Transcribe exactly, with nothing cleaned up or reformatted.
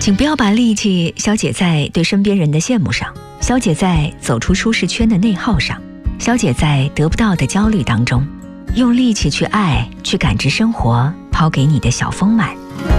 请不要把力气消解在对身边人的羡慕上，消解在走出舒适圈的内耗上，消解在得不到的焦虑当中，用力气去爱，去感知生活抛给你的小丰满。